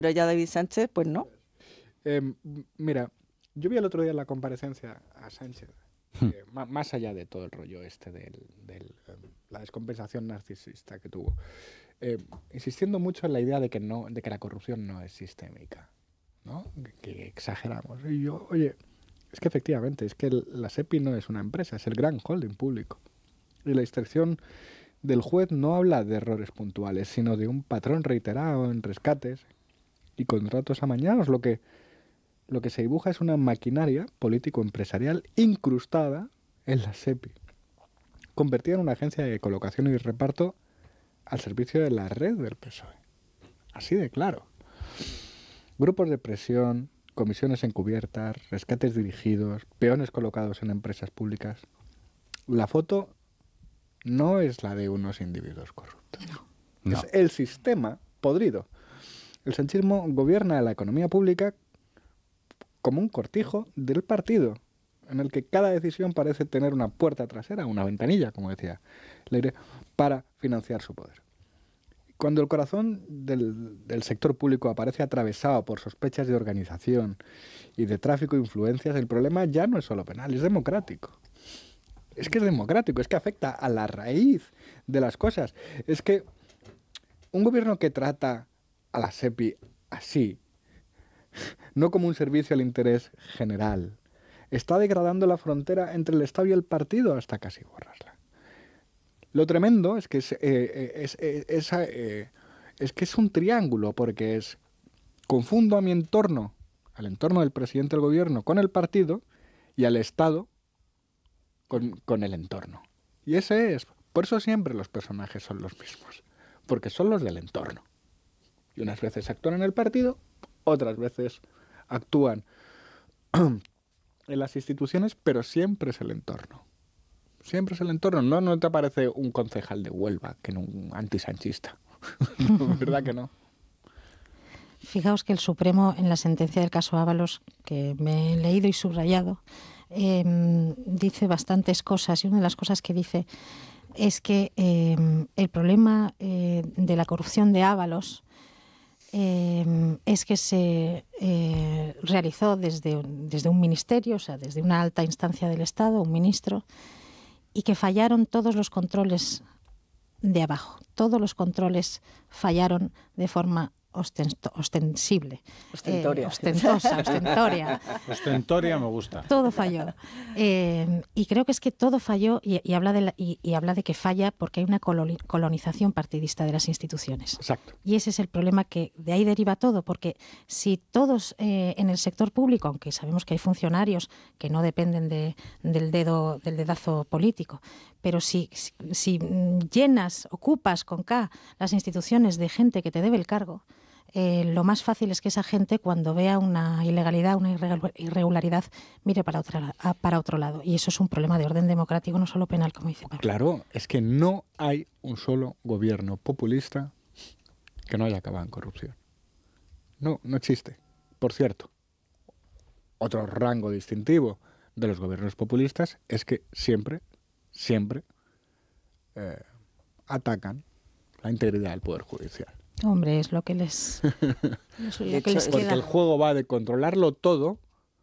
Pero ya David Sánchez, pues no. Mira, yo vi el otro día en la comparecencia a Sánchez, más allá de todo el rollo este la descompensación narcisista que tuvo, insistiendo mucho en la idea de que la corrupción no es sistémica, ¿no? Que exageramos. Y yo, oye, es que efectivamente, es que la SEPI no es una empresa, es el gran holding público. Y la instrucción del juez no habla de errores puntuales, sino de un patrón reiterado en rescates y contratos amañados. Lo que se dibuja es una maquinaria político-empresarial incrustada en la SEPI, convertida en una agencia de colocación y reparto al servicio de la red del PSOE. Así de claro. Grupos de presión, comisiones encubiertas, rescates dirigidos, peones colocados en empresas públicas. La foto no es la de unos individuos corruptos. No. Es el sistema podrido. El sanchismo gobierna la economía pública como un cortijo del partido, en el que cada decisión parece tener una puerta trasera, una ventanilla, como decía Leire, para financiar su poder. Cuando el corazón del sector público aparece atravesado por sospechas de organización y de tráfico de influencias, el problema ya no es solo penal, es democrático. Es que es democrático, es que afecta a la raíz de las cosas. Es que un gobierno que trata a la SEPI así, no como un servicio al interés general, está degradando la frontera entre el Estado y el partido hasta casi borrarla. Lo tremendo es que es un triángulo, porque confundo a mi entorno, al entorno del presidente del gobierno, con el partido, y al Estado con el entorno. Y por eso siempre los personajes son los mismos, porque son los del entorno. Y unas veces actúan en el partido, otras veces actúan en las instituciones, pero siempre es el entorno. Siempre es el entorno. No te aparece un concejal de Huelva que no un antisanchista. ¿Verdad que no? Fijaos que el Supremo, en la sentencia del caso Ábalos, que me he leído y subrayado, dice bastantes cosas, y una de las cosas que dice es que el problema de la corrupción de Ábalos es que se realizó desde un ministerio, o sea, desde una alta instancia del Estado, un ministro, y que fallaron todos los controles de abajo. Todos los controles fallaron de forma ostensible. Ostentoria. Ostentoria. Ostentoria me gusta. Todo falló. Y creo que es que todo falló y habla de que falla porque hay una colonización partidista de las instituciones. Exacto. Y ese es el problema, que de ahí deriva todo, porque si todos en el sector público, aunque sabemos que hay funcionarios que no dependen del dedazo político, pero si ocupas con K las instituciones de gente que te debe el cargo, lo más fácil es que esa gente, cuando vea una ilegalidad, una irregularidad, mire para otro lado. Y eso es un problema de orden democrático, no solo penal, como dice Pablo. Claro, es que no hay un solo gobierno populista que no haya acabado en corrupción. No existe. Por cierto, otro rango distintivo de los gobiernos populistas es que siempre atacan la integridad del Poder Judicial. Hombre, es lo que les queda. Porque el juego va de controlarlo todo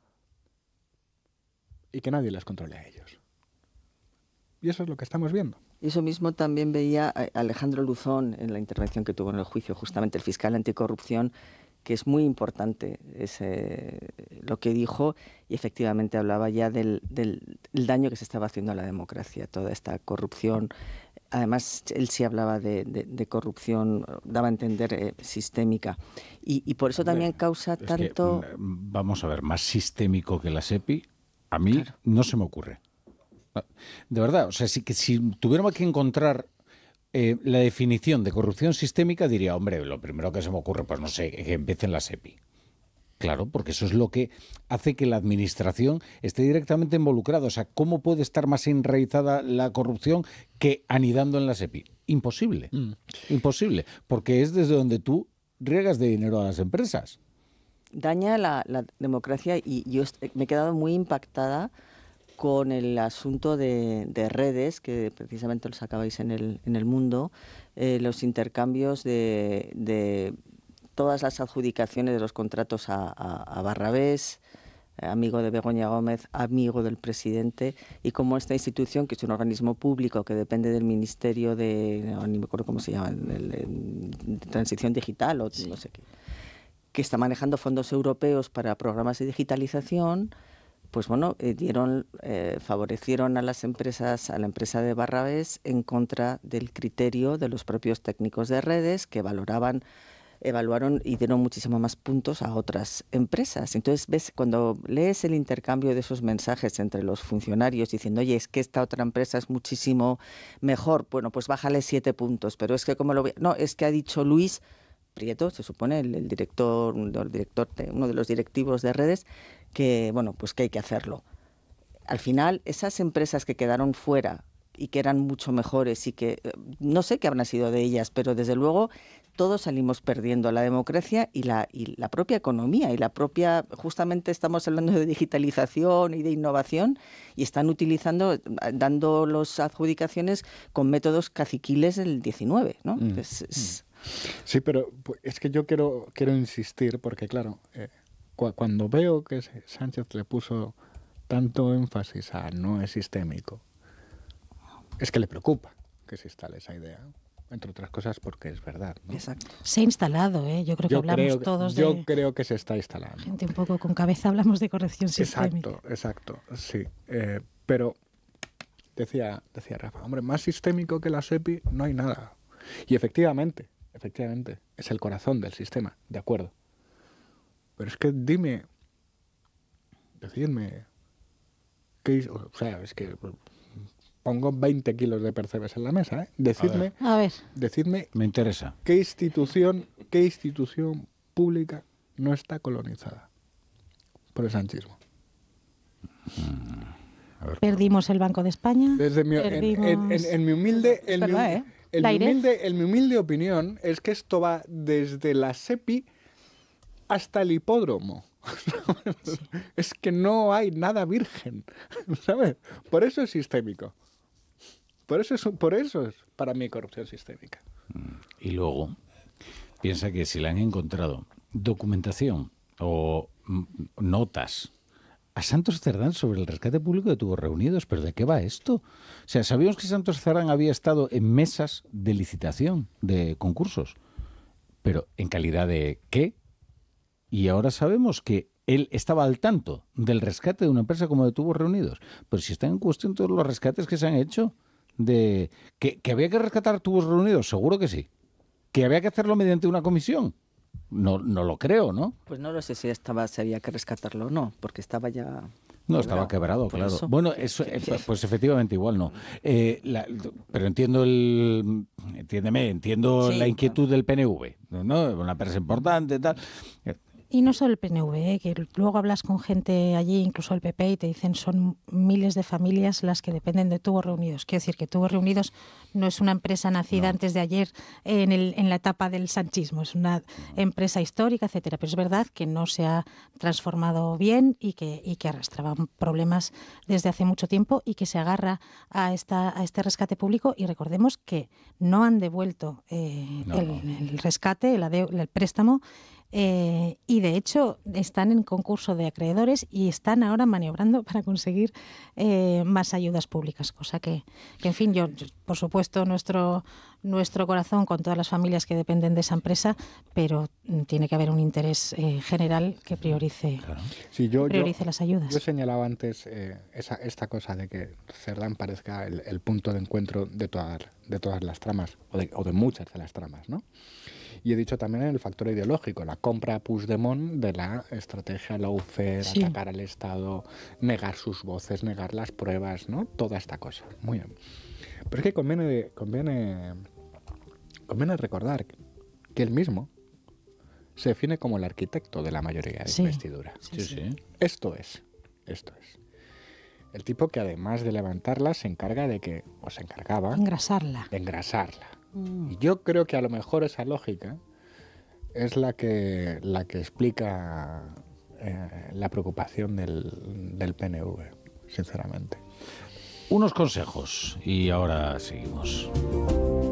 y que nadie les controle a ellos. Y eso es lo que estamos viendo. Y eso mismo también veía Alejandro Luzón en la intervención que tuvo en el juicio, justamente el fiscal anticorrupción, que es muy importante lo que dijo, y efectivamente hablaba ya del daño que se estaba haciendo a la democracia, toda esta corrupción. Además, él sí hablaba de corrupción, daba a entender sistémica. Y por eso también causa tanto... Vamos a ver, más sistémico que la SEPI, a mí no se me ocurre. De verdad, o sea, si tuviéramos que encontrar la definición de corrupción sistémica, diría, hombre, lo primero que se me ocurre, pues no sé, que empiece en la SEPI. Claro, porque eso es lo que hace que la administración esté directamente involucrada. O sea, ¿cómo puede estar más enraizada la corrupción que anidando en la SEPI? Imposible. Imposible. Porque es desde donde tú riegas de dinero a las empresas. Daña la democracia, y yo me he quedado muy impactada con el asunto de redes, que precisamente lo sacabais en el Mundo, los intercambios de todas las adjudicaciones de los contratos a Barrabés, amigo de Begoña Gómez, amigo del presidente, y como esta institución, que es un organismo público que depende del Ministerio no me acuerdo cómo se llama, de Transición Digital, o no sé qué, que está manejando fondos europeos para programas de digitalización, pues bueno, favorecieron a las empresas, a la empresa de Barrabés, en contra del criterio de los propios técnicos de redes, que evaluaron y dieron muchísimo más puntos a otras empresas. Entonces, ves, cuando lees el intercambio de esos mensajes entre los funcionarios diciendo, oye, es que esta otra empresa es muchísimo mejor, bueno, pues bájale 7 puntos, pero es que como lo voy... No, es que ha dicho Luis Prieto, se supone, el director, uno de los directivos de redes, que, bueno, pues que hay que hacerlo. Al final, esas empresas que quedaron fuera y que eran mucho mejores y que no sé qué habrán sido de ellas, pero desde luego todos salimos perdiendo, la democracia y la propia economía y la propia, justamente estamos hablando de digitalización y de innovación, y están dando las adjudicaciones con métodos caciquiles del 19, ¿no? Sí, pero es que yo quiero insistir porque, claro, cuando veo que Sánchez le puso tanto énfasis a no es sistémico, es que le preocupa que se instale esa idea, entre otras cosas porque es verdad, ¿no? Exacto. Se ha instalado, ¿eh? Yo creo que hablamos todos de... Yo creo que se está instalando. Gente un poco con cabeza hablamos de corrección sistémica. Exacto, sí. Pero decía Rafa, hombre, más sistémico que la SEPI no hay nada. Y efectivamente, es el corazón del sistema, de acuerdo. Pero es que decidme, o sea, es que pongo 20 kilos de percebes en la mesa, ¿eh? Decidme, me interesa. ¿Qué institución pública no está colonizada por el sanchismo? Perdimos el Banco de España. En mi humilde opinión es que esto va desde la SEPI hasta el hipódromo. Sí. Es que no hay nada virgen, ¿sabes? Por eso es sistémico. Por eso es para mí corrupción sistémica. Y luego piensa que si le han encontrado documentación o notas a Santos Cerdán sobre el rescate público de Tubos Reunidos, ¿pero de qué va esto? O sea, sabíamos que Santos Cerdán había estado en mesas de licitación de concursos, pero ¿en calidad de qué? Y ahora sabemos que él estaba al tanto del rescate de una empresa como de Tubos Reunidos. Pero si están en cuestión todos los rescates que se han hecho, de que había que rescatar Tubos Reunidos, seguro que sí. Que había que hacerlo mediante una comisión. No lo creo, ¿no? Pues no lo sé si había que rescatarlo o no, porque estaba ya... No, estaba quebrado, claro. Eso. Bueno, eso, pues efectivamente igual no. Pero entiendo entiendo sí, la inquietud del PNV, ¿no? Una empresa importante, tal. Y no solo el PNV, que luego hablas con gente allí, incluso el PP, y te dicen son miles de familias las que dependen de Tubos Reunidos. Quiero decir que Tubos Reunidos no es una empresa nacida antes de ayer en la etapa del sanchismo, es una empresa histórica, etcétera. Pero es verdad que no se ha transformado bien y que arrastraba problemas desde hace mucho tiempo y que se agarra a este rescate público. Y recordemos que no han devuelto el rescate, el préstamo. Y de hecho están en concurso de acreedores y están ahora maniobrando para conseguir más ayudas públicas, cosa que en fin, yo por supuesto nuestro corazón con todas las familias que dependen de esa empresa, pero tiene que haber un interés general que priorice, las ayudas. Yo señalaba antes esta cosa de que Cerdán parezca el punto de encuentro de todas las tramas o de muchas de las tramas, ¿no? Y he dicho también el factor ideológico, la compra a Puigdemont de la estrategia lawfare, sí. Atacar al Estado, negar sus voces, negar las pruebas, ¿no? Toda esta cosa. Muy bien. Pero es que conviene recordar que él mismo se define como el arquitecto de la mayoría de investidura. Sí. Esto es. El tipo que además de levantarla se encargaba de engrasarla. Y yo creo que a lo mejor esa lógica es la que explica la preocupación del PNV, sinceramente. Unos consejos y ahora seguimos.